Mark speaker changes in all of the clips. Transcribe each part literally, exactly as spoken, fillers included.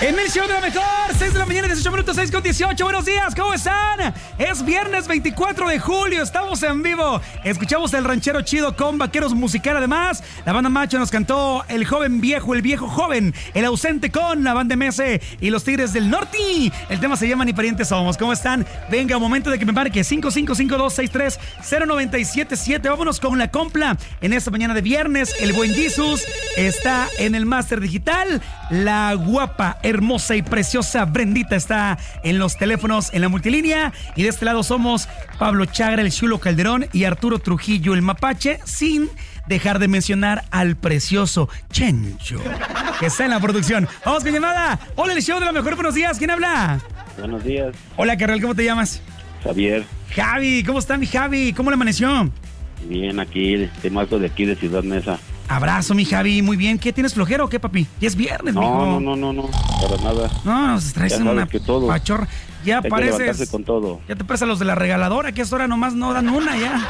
Speaker 1: En el show de la mejor, seis de la mañana, dieciocho minutos, seis con dieciocho. Buenos días, ¿cómo están? Es viernes veinticuatro de julio, estamos en vivo. Escuchamos el ranchero chido con Vaqueros Musical. Además, la banda Macho nos cantó El Joven Viejo, El Viejo Joven, El Ausente con la banda M S y los Tigres del Norte. El tema se llama Ni Parientes Somos. ¿Cómo están? Venga, momento de que me marque cinco cinco cinco dos seis tres cero nueve siete siete. Vámonos con la compla. En esta mañana de viernes, el buen Jesus está en el máster digital. La guapa, hermosa y preciosa Brendita está en los teléfonos en la multilínea. Y de este lado somos Pablo Chagra, el Chulo Calderón, y Arturo Trujillo, el Mapache, sin dejar de mencionar al precioso Chencho, que está en la producción. Vamos con llamada. Hola, el show de la mejor. Buenos días. ¿Quién habla?
Speaker 2: Buenos días.
Speaker 1: Hola, carnal. ¿Cómo te llamas?
Speaker 2: Javier.
Speaker 1: Javi. ¿Cómo está mi Javi? ¿Cómo le amaneció?
Speaker 2: Bien, aquí, te marco de aquí de Ciudad Neza.
Speaker 1: Abrazo, mi Javi. Muy bien. ¿Qué, tienes flojero o qué, papi? Ya es viernes,
Speaker 2: no,
Speaker 1: mijo.
Speaker 2: No, no, no, no, para nada.
Speaker 1: No, nos traes una
Speaker 2: todo.
Speaker 1: pachorra. Ya
Speaker 2: Hay
Speaker 1: pareces...
Speaker 2: con todo.
Speaker 1: Ya te pareces a los de la regaladora, que a esta hora nomás no dan una ya.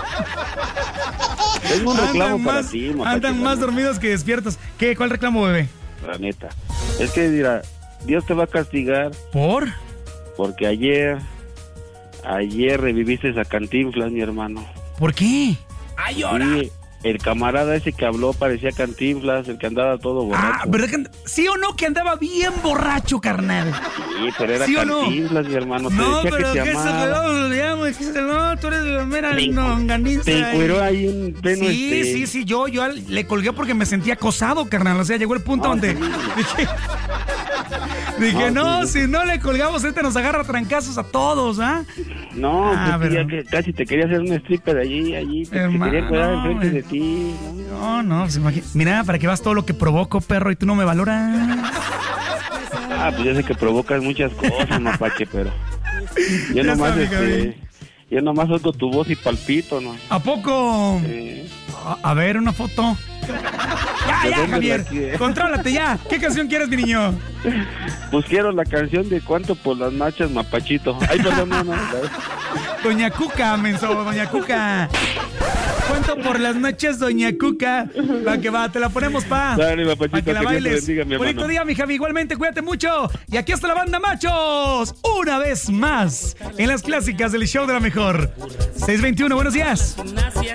Speaker 2: Tengo un reclamo
Speaker 1: andan
Speaker 2: para
Speaker 1: más,
Speaker 2: ti, Mapache,
Speaker 1: Andan más dormidos que despiertos. ¿Qué? ¿Cuál reclamo, bebé?
Speaker 2: La neta. Es que, mira, Dios te va a castigar.
Speaker 1: ¿Por?
Speaker 2: Porque ayer, ayer reviviste a Cantinflas, mi hermano.
Speaker 1: ¿Por qué? ¡Ay, ahora!
Speaker 2: Sí, el camarada ese que habló parecía Cantinflas, el que andaba todo borracho.
Speaker 1: Ah, ¿verdad que and... sí o no que andaba bien borracho, carnal?
Speaker 2: Sí, pero era
Speaker 1: ¿Sí
Speaker 2: Cantinflas,
Speaker 1: no?
Speaker 2: mi hermano. Te
Speaker 1: no,
Speaker 2: decía
Speaker 1: pero
Speaker 2: que se
Speaker 1: que
Speaker 2: amaba.
Speaker 1: se le llamo, dijiste, no, tú eres la mera
Speaker 2: Te,
Speaker 1: longaniza.
Speaker 2: te encueró ahí un pleno
Speaker 1: Sí,
Speaker 2: este...
Speaker 1: sí, sí, yo, yo le colgué porque me sentía acosado, carnal. O sea, llegó el punto
Speaker 2: no,
Speaker 1: donde
Speaker 2: sí.
Speaker 1: dije, dije
Speaker 2: no,
Speaker 1: no,
Speaker 2: sí,
Speaker 1: si no le colgamos, este nos agarra trancazos a todos, ¿ah?
Speaker 2: No,
Speaker 1: ah,
Speaker 2: pues,
Speaker 1: pero...
Speaker 2: que casi te quería hacer un stripper allí, allí, te
Speaker 1: Hermano,
Speaker 2: quería cuidar enfrente
Speaker 1: eh.
Speaker 2: de ti.
Speaker 1: No, no, pues imagínate. Mira, para que veas todo lo que provoco, perro, y tú no me valoras.
Speaker 2: Ah, pues yo sé que provocas muchas cosas, Mapache, pero yo
Speaker 1: Ya
Speaker 2: nomás,
Speaker 1: sabe,
Speaker 2: este, yo nomás oigo tu voz y palpito, ¿no?
Speaker 1: ¿A poco?
Speaker 2: Sí.
Speaker 1: A, a ver, una foto. Ya, ya, Javier,
Speaker 2: aquí, eh?
Speaker 1: contrólate ya. ¿Qué canción quieres, mi niño?
Speaker 2: Pues quiero la canción de Cuánto por las Machas, Mapachito. Ay, perdón, no, no.
Speaker 1: Doña Cuca, menso, Doña Cuca. ¿Cuánto por las noches, Doña Cuca? Va que va, te la ponemos, pa.
Speaker 2: Dale, Mapachito,
Speaker 1: para que la
Speaker 2: que Dios te
Speaker 1: bailes.
Speaker 2: bendiga, mi
Speaker 1: Bonito
Speaker 2: hermano.
Speaker 1: día, mi Javi. Igualmente, cuídate mucho. Y aquí está la banda Machos. Una vez más en las clásicas del show de la mejor. seis veintiuno, buenos días.